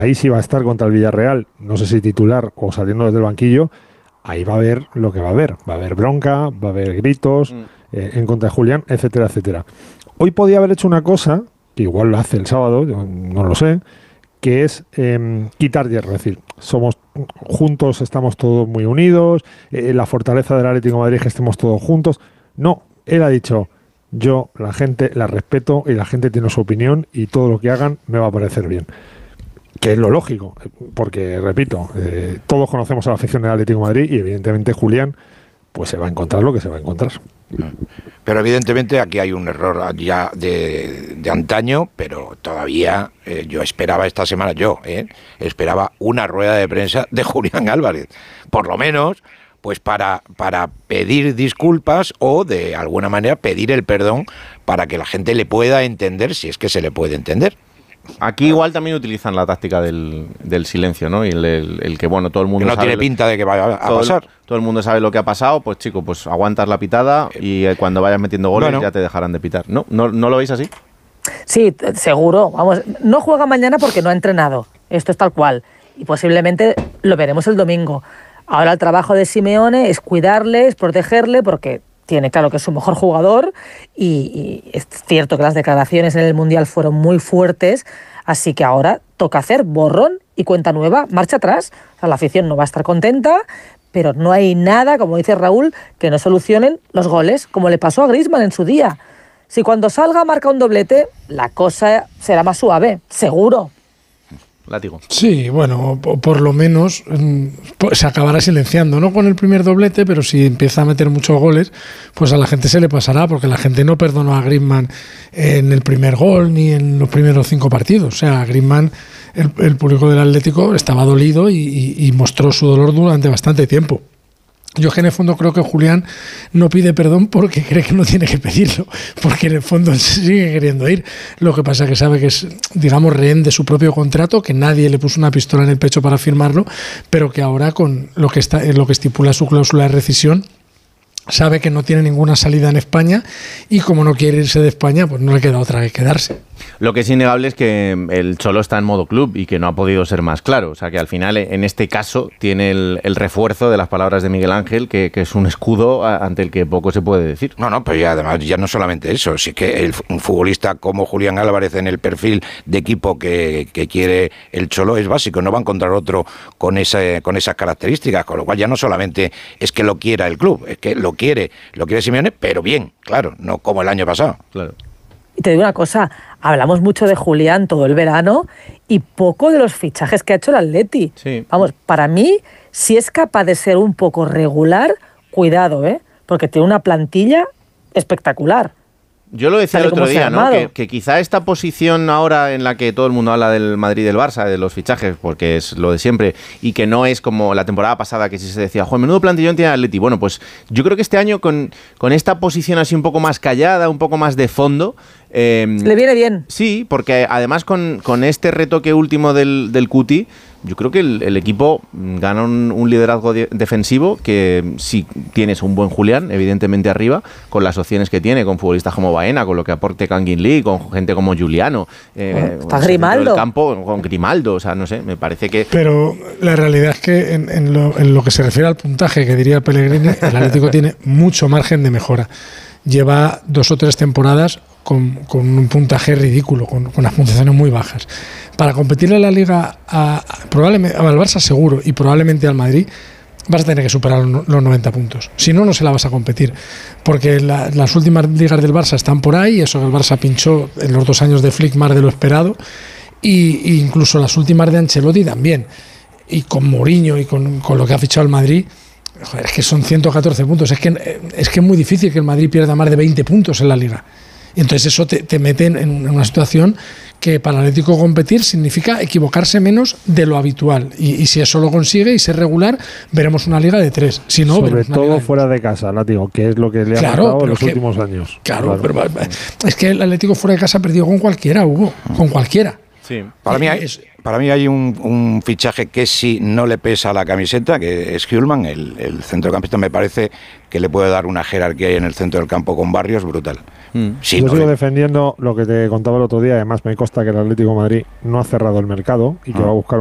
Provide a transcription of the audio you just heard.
ahí sí va a estar contra el Villarreal, no sé si titular o saliendo desde el banquillo, ahí va a haber lo que va a haber. Va a haber bronca, va a haber gritos en contra de Julián, etcétera, etcétera. Hoy podía haber hecho una cosa, que igual lo hace el sábado, yo no lo sé, que es quitar hierro. Es decir, somos juntos, estamos todos muy unidos, la fortaleza del Atlético de Madrid es que estemos todos juntos. No, él ha dicho, yo la gente la respeto y la gente tiene su opinión y todo lo que hagan me va a parecer bien. Que es lo lógico, porque, repito, todos conocemos a la afición del Atlético de Madrid y evidentemente Julián pues se va a encontrar lo que se va a encontrar. Pero evidentemente aquí hay un error ya de antaño, pero todavía yo esperaba esta semana, esperaba una rueda de prensa de Julián Álvarez, por lo menos pues para pedir disculpas o de alguna manera pedir el perdón para que la gente le pueda entender, si es que se le puede entender. Aquí igual también utilizan la táctica del silencio, ¿no? Y el que, bueno, todo el mundo que no sabe... tiene pinta de que vaya a pasar. Todo el mundo sabe lo que ha pasado, pues chico, pues aguantas la pitada y cuando vayas metiendo goles ya te dejarán de pitar. ¿No lo veis así? Sí, seguro. Vamos, no juega mañana porque no ha entrenado. Esto es tal cual. Y posiblemente lo veremos el domingo. Ahora el trabajo de Simeone es cuidarle, es protegerle, porque tiene claro que es su mejor jugador y es cierto que las declaraciones en el Mundial fueron muy fuertes, así que ahora toca hacer borrón y cuenta nueva, marcha atrás. O sea, la afición no va a estar contenta, pero no hay nada, como dice Raúl, que no solucionen los goles, como le pasó a Griezmann en su día. Si cuando salga marca un doblete, la cosa será más suave, seguro. Látigo. Sí, bueno, por lo menos se acabará silenciando, no con el primer doblete, pero si empieza a meter muchos goles, pues a la gente se le pasará, porque la gente no perdonó a Griezmann en el primer gol ni en los primeros 5 partidos. O sea, Griezmann, el público del Atlético estaba dolido y mostró su dolor durante bastante tiempo. Yo que en el fondo creo que Julián no pide perdón porque cree que no tiene que pedirlo, porque en el fondo él sigue queriendo ir. Lo que pasa es que sabe que es, digamos, rehén de su propio contrato, que nadie le puso una pistola en el pecho para firmarlo, pero que ahora con lo que estipula su cláusula de rescisión, sabe que no tiene ninguna salida en España y como no quiere irse de España, pues no le queda otra que quedarse. Lo que es innegable es que el Cholo está en modo club y que no ha podido ser más claro. O sea, que al final, en este caso, tiene el refuerzo de las palabras de Miguel Ángel, que es un escudo ante el que poco se puede decir. No, pero ya, además ya no solamente eso, sí que un futbolista como Julián Álvarez en el perfil de equipo que quiere el Cholo es básico. No va a encontrar otro con esas características, con lo cual ya no solamente es que lo quiera el club, es que lo quiere Simeone, pero bien, claro, no como el año pasado. Claro. Y te digo una cosa, hablamos mucho de Julián todo el verano y poco de los fichajes que ha hecho el Atleti. Sí. Vamos, para mí, si es capaz de ser un poco regular, cuidado, porque tiene una plantilla espectacular. Yo lo decía el otro día, ¿no? Que quizá esta posición ahora en la que todo el mundo habla del Madrid y del Barça, de los fichajes, porque es lo de siempre, y que no es como la temporada pasada que sí se decía, joder, menudo plantillón tiene el Atleti. Bueno, pues yo creo que este año con esta posición así un poco más callada, un poco más de fondo... le viene bien. Sí, porque además con este retoque último del Cuti, yo creo que el equipo gana un liderazgo defensivo que si tienes un buen Julián, evidentemente arriba, con las opciones que tiene, con futbolistas como Baena, con lo que aporte Kangin Lee, con gente como Giuliano. Está Grimaldo. El campo, con Grimaldo, o sea, no sé, me parece que... Pero la realidad es que en lo que se refiere al puntaje que diría Pellegrini, el Atlético tiene mucho margen de mejora. Lleva 2 o 3 temporadas con un puntaje ridículo, con unas puntuaciones muy bajas. Para competirle en la Liga probablemente al Barça seguro y probablemente al Madrid vas a tener que superar los 90 puntos. Si no, no se la vas a competir. Porque las últimas ligas del Barça están por ahí, eso el Barça pinchó en los 2 años de Flick más de lo esperado, y incluso las últimas de Ancelotti también. Y con Mourinho y con lo que ha fichado el Madrid, joder, es que son 114 puntos. Es que es muy difícil que el Madrid pierda más de 20 puntos en la Liga. Y entonces eso te mete en una situación que para el Atlético competir significa equivocarse menos de lo habitual. Y si eso lo consigue y ser regular, veremos una liga de 3. Si no, sobre todo fuera de casa, Látigo, que es lo que le ha pasado en los últimos años. Claro, pero es que el Atlético fuera de casa perdió con cualquiera, Hugo, con cualquiera. Sí. Para mí para mí hay un fichaje que sí no le pesa a la camiseta, que es Hjulman, el centrocampista. Me parece que le puede dar una jerarquía en el centro del campo con Barrios brutal. Sí, yo sigo defendiendo lo que te contaba el otro día. Además, me consta que el Atlético de Madrid no ha cerrado el mercado y que va a buscar